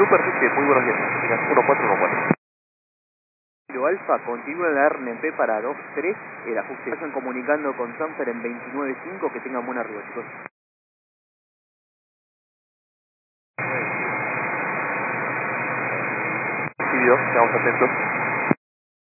Superficie, muy buenos días. 1414. Kilo Alfa, continúa en la RNP para 2-3, el ajuste. Vayan comunicando con Sanfer en 29.5, que tengan buena arriba, chicos. Recibido, estamos atentos.